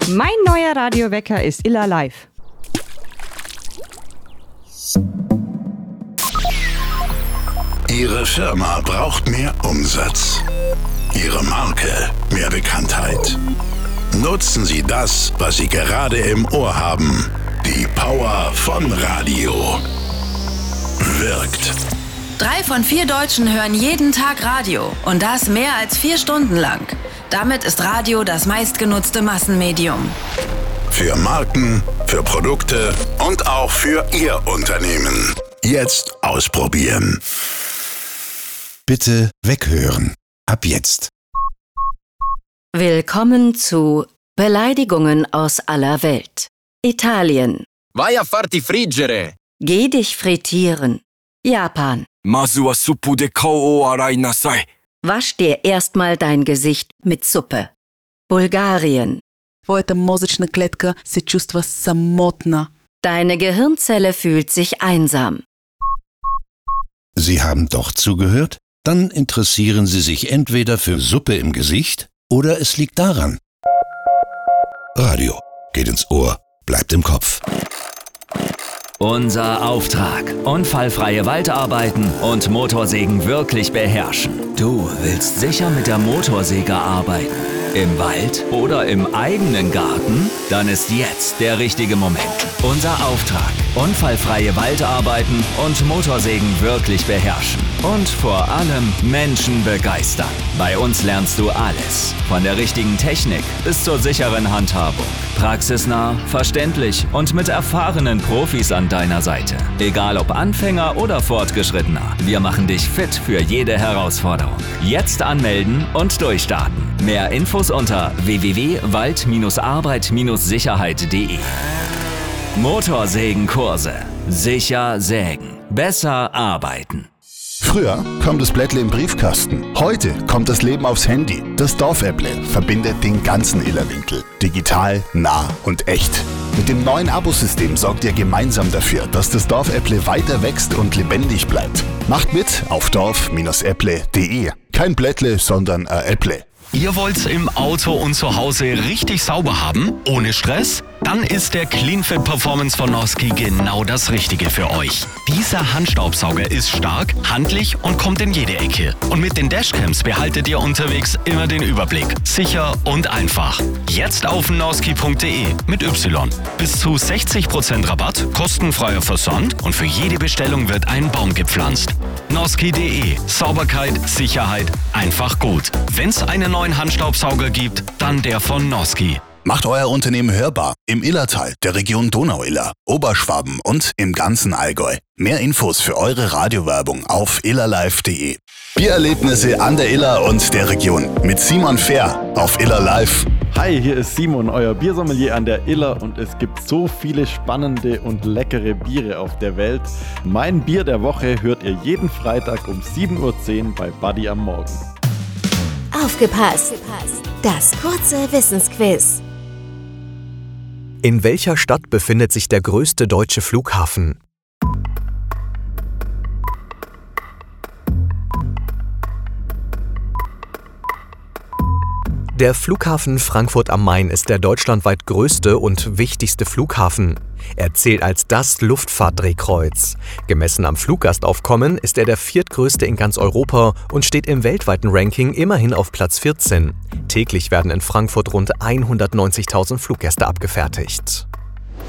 Mein neuer Radiowecker ist Illa Live. Ihre Firma braucht mehr Umsatz. Ihre Marke mehr Bekanntheit. Nutzen Sie das, was Sie gerade im Ohr haben. Die Power von Radio. Wirkt. 3 von 4 Deutschen hören jeden Tag Radio und das mehr als 4 Stunden lang. Damit ist Radio das meistgenutzte Massenmedium. Für Marken, für Produkte und auch für Ihr Unternehmen. Jetzt ausprobieren. Bitte weghören. Ab jetzt. Willkommen zu Beleidigungen aus aller Welt. Italien. Vai a farti friggere. Geh dich frittieren. Japan. Masu wa suppu de kao o arai nasai. Wasch dir erstmal dein Gesicht mit Suppe. Bulgarien. Твоята мозъчна клетка се чувства самотна. Deine Gehirnzelle fühlt sich einsam. Sie haben doch zugehört? Dann interessieren Sie sich entweder für Suppe im Gesicht oder es liegt daran. Radio geht ins Ohr, bleibt im Kopf. Unser Auftrag: unfallfreie Waldarbeiten und Motorsägen wirklich beherrschen. Du willst sicher mit der Motorsäge arbeiten? Im Wald oder im eigenen Garten? Dann ist jetzt der richtige Moment. Unser Auftrag: unfallfreie Waldarbeiten und Motorsägen wirklich beherrschen. Und vor allem Menschen begeistern. Bei uns lernst du alles. Von der richtigen Technik bis zur sicheren Handhabung. Praxisnah, verständlich und mit erfahrenen Profis an deiner Seite. Egal ob Anfänger oder Fortgeschrittener, wir machen dich fit für jede Herausforderung. Jetzt anmelden und durchstarten. Mehr Infos unter www.wald-arbeit-sicherheit.de. Motorsägenkurse. Sicher sägen. Besser arbeiten. Früher kam das Blättle im Briefkasten. Heute kommt das Leben aufs Handy. Das Dorfäpple verbindet den ganzen Illerwinkel. Digital, nah und echt. Mit dem neuen Abosystem sorgt ihr gemeinsam dafür, dass das Dorfäpple weiter wächst und lebendig bleibt. Macht mit auf dorf-äpple.de. Kein Blättle, sondern ein Äpple. Ihr wollt's im Auto und zu Hause richtig sauber haben, ohne Stress? Dann ist der CleanFit Performance von Noski genau das Richtige für euch. Dieser Handstaubsauger ist stark, handlich und kommt in jede Ecke. Und mit den Dashcams behaltet ihr unterwegs immer den Überblick. Sicher und einfach. Jetzt auf noski.de mit Y. Bis zu 60% Rabatt, kostenfreier Versand und für jede Bestellung wird ein Baum gepflanzt. Noski.de. Sauberkeit, Sicherheit, einfach gut. Wenn's einen neuen Handstaubsauger gibt, dann der von Noski. Macht euer Unternehmen hörbar im Illertal, der Region Donau-Iller, Oberschwaben und im ganzen Allgäu. Mehr Infos für eure Radiowerbung auf illerlive.de. Biererlebnisse an der Iller und der Region mit Simon Fehr auf Iller Live. Hi, hier ist Simon, euer Biersommelier an der Iller und es gibt so viele spannende und leckere Biere auf der Welt. Mein Bier der Woche hört ihr jeden Freitag um 7:10 Uhr bei Buddy am Morgen. Aufgepasst! Das kurze Wissensquiz. In welcher Stadt befindet sich der größte deutsche Flughafen? Der Flughafen Frankfurt am Main ist der deutschlandweit größte und wichtigste Flughafen. Er zählt als das Luftfahrtdrehkreuz. Gemessen am Fluggastaufkommen ist er der viertgrößte in ganz Europa und steht im weltweiten Ranking immerhin auf Platz 14. Täglich werden in Frankfurt rund 190.000 Fluggäste abgefertigt.